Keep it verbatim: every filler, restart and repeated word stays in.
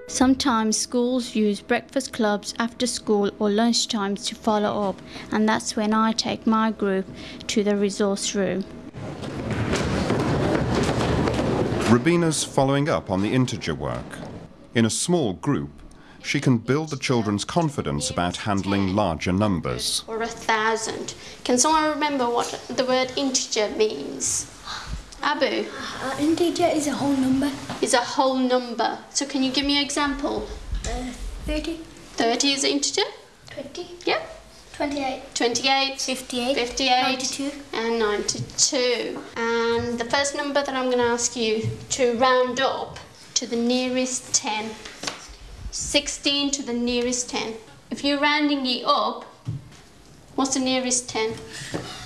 Sometimes schools use breakfast clubs after school or lunch times to follow up, and that's when I take my group to the resource room. Rubina's following up on the integer work. In a small group, she can build the children's confidence about handling larger numbers. Or a thousand. Can someone remember what the word integer means? Abu? Uh, integer is a whole number. Is a whole number. So can you give me an example? Uh, thirty. thirty is an integer? twenty. Yep. twenty-eight. twenty-eight. fifty-eight. fifty-eight. ninety-two. And ninety-two. And the first number that I'm going to ask you to round up to the nearest ten. sixteen to the nearest ten. If you're rounding it up, what's the nearest ten?